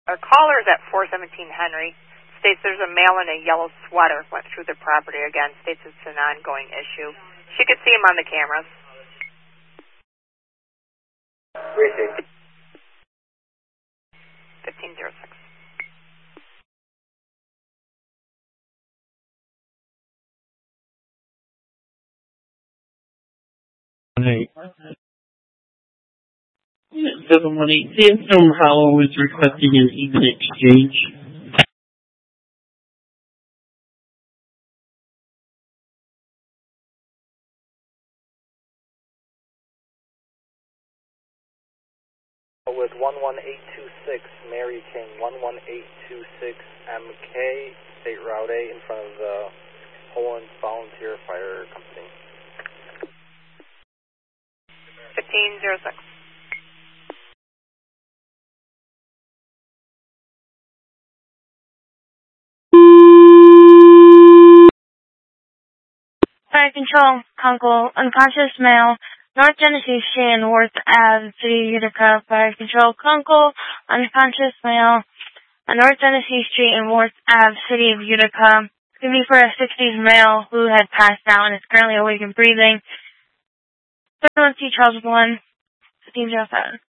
A caller is at 417 Henry. States there's a male in a yellow sweater went through the property again. States it's an ongoing issue. She could see him on the cameras. Racing. 1506. Hey. 718. Sandstorm Hollow is requesting an even exchange. With 11826, Mary King, 11826 MK, State Route A in front of the Poland Volunteer Fire Company. 1506. Fire Control, Kunkel, unconscious male, North Genesee Street and Worth Ave, City of Utica. Fire Control, Kunkel, unconscious male, North Genesee Street and Worth Ave, City of Utica. Could be for a 60s male who had passed out and is currently awake and breathing. 31C Charles 1, 1507.